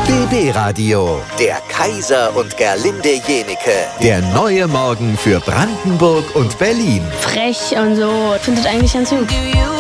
BB Radio, der Kaiser und Gerlinde Jenike. Der neue Morgen für Brandenburg und Berlin. Frech und so. Findet eigentlich ganz hübsch.